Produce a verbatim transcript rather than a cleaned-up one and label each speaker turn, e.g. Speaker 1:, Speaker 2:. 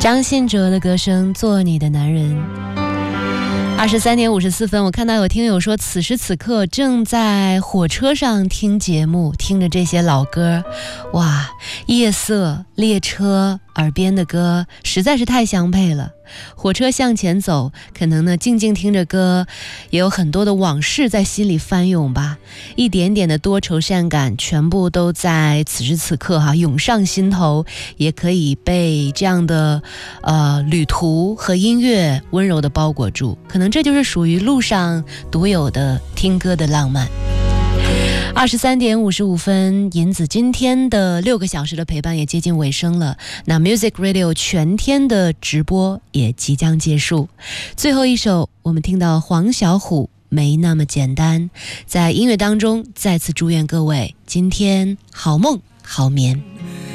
Speaker 1: 张信哲的歌声《做你的男人》。二十三点五十四分，我看到有听友说，此时此刻正在火车上听节目，听着这些老歌，哇，夜色、列车、耳边的歌，实在是太相配了。火车向前走，可能呢静静听着歌，也有很多的往事在心里翻涌吧，一点点的多愁善感全部都在此时此刻哈涌上心头，也可以被这样的呃旅途和音乐温柔的包裹住，可能这就是属于路上独有的听歌的浪漫。二十三点五十五分，银子今天的六个小时的陪伴也接近尾声了。那 Music Radio 全天的直播也即将结束。最后一首，我们听到黄小琥没那么简单。在音乐当中，再次祝愿各位今天好梦好眠。